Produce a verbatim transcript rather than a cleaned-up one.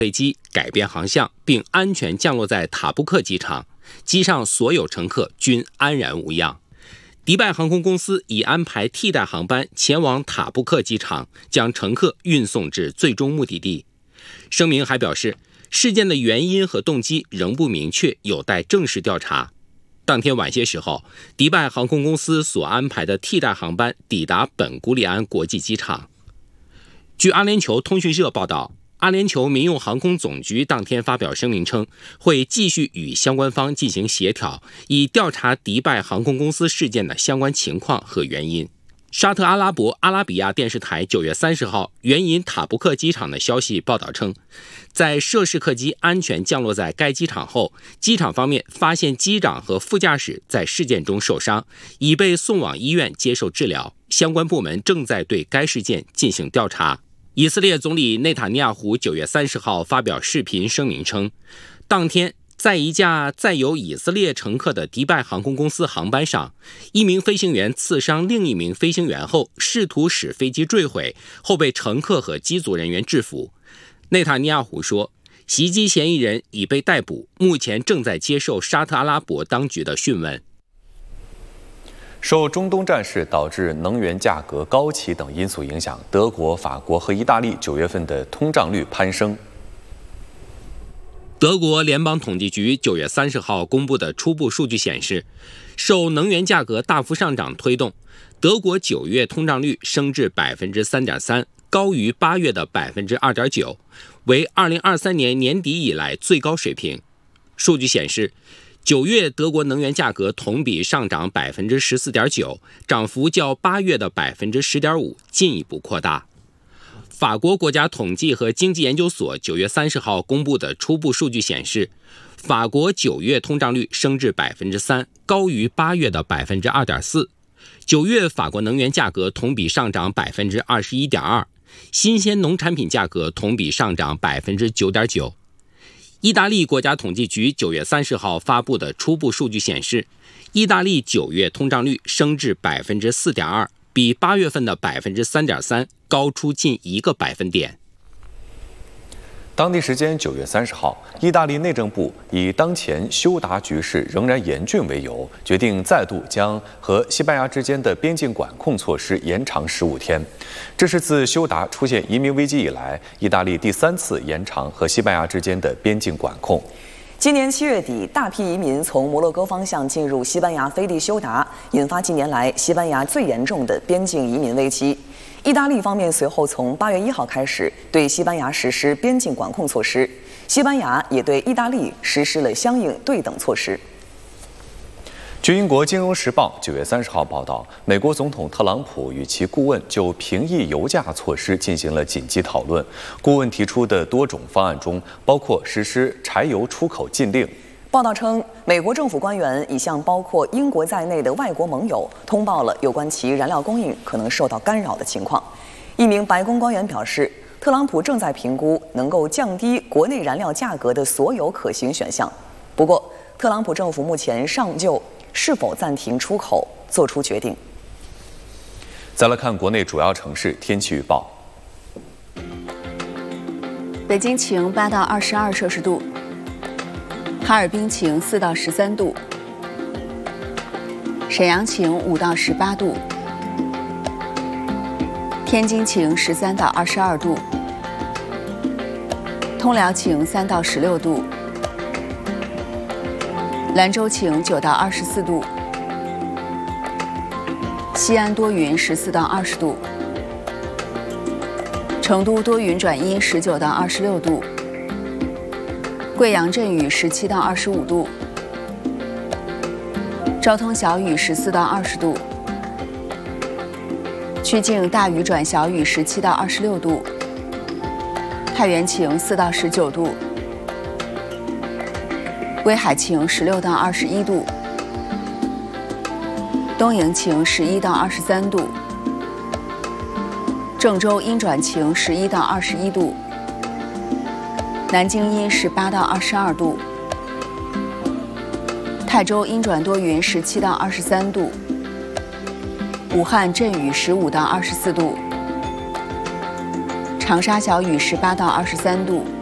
飞机改变航向，并安全降落在塔布克机场，机上所有乘客均安然无恙。迪拜航空公司已安排替代航班前往塔布克机场，将乘客运送至最终目的地。声明还表示，事件的原因和动机仍不明确，有待正式调查。当天晚些时候，迪拜航空公司所安排的替代航班抵达本古里安国际机场。据阿联酋通讯社报道，阿联酋民用航空总局当天发表声明称，会继续与相关方进行协调，以调查迪拜航空公司事件的相关情况和原因。沙特阿拉伯阿拉比亚电视台九月三十号援引塔布克机场的消息报道称，在涉事客机安全降落在该机场后，机场方面发现机长和副驾驶在事件中受伤，已被送往医院接受治疗，相关部门正在对该事件进行调查。以色列总理内塔尼亚胡九月三十号发表视频声明称，当天在一架载有以色列乘客的迪拜航空公司航班上，一名飞行员刺伤另一名飞行员后，试图使飞机坠毁，后被乘客和机组人员制服。内塔尼亚胡说，袭击嫌疑人已被逮捕，目前正在接受沙特阿拉伯当局的讯问。 受中东战事导致能源价格高企等因素影响，德国、法国和意大利九月份的通胀率攀升。 德国联邦统计局九月三十号公布的初步数据显示，受能源价格大幅上涨推动，德国九月通胀率升至 百分之三点三， 高于八月的 百分之二点九， 为二零二三年年底以来最高水平。数据显示，九月德国能源价格同比上涨 百分之十四点九， 涨幅较八月的 百分之十点五 进一步扩大。法国国家统计和经济研究所九月三十号公布的初步数据显示，法国九月通胀率升至 百分之三， 高于八月的 百分之二点四。 九月法国能源价格同比上涨 百分之二十一点二， 新鲜农产品价格同比上涨 百分之九点九。意大利国家统计局九月三十号发布的初步数据显示，意大利九月通胀率升至 百分之四点二， 比八月份的 百分之三点三 高出近一个百分点。 当地时间九月三十号，意大利内政部以当前休达局势仍然严峻为由，决定再度将和西班牙之间的边境管控措施延长十五天。这是自休达出现移民危机以来，意大利第三次延长和西班牙之间的边境管控。 今年七月底，大批移民从摩洛哥方向进入西班牙飞地休达，引发近年来西班牙最严重的边境移民危机。意大利方面随后从八月一号开始对西班牙实施边境管控措施，西班牙也对意大利实施了相应对等措施。 据英国《金融时报》九月三十号报道，美国总统特朗普与其顾问就平抑油价措施进行了紧急讨论。顾问提出的多种方案中，包括实施柴油出口禁令。 报道称，美国政府官员已向包括英国在内的外国盟友通报了有关其燃料供应可能受到干扰的情况。一名白宫官员表示，特朗普正在评估能够降低国内燃料价格的所有可行选项。不过，特朗普政府目前尚就是否暂停出口做出决定。 再来看国内主要城市天气预报。 北京晴，八到二十二摄氏度。哈尔滨晴，四到十三度；沈阳晴，五到十八度；天津晴，十三到二十二度；通辽晴，三到十六度；兰州晴，九到二十四度；西安多云，十四到二十度；成都多云转阴，十九到二十六度。贵阳阵雨，十七到二十五度；昭通小雨，十四到二十度；曲靖大雨转小雨，十七到二十六度；太原晴，四到十九度；威海晴，十六到二十一度；东营晴，十一到二十三度；郑州阴转晴，十一到二十一度；南京阴，十八到二十二度；泰州阴转多云，十七到二十三度；武汉阵雨，十五到二十四度；长沙小雨，十八到二十三度；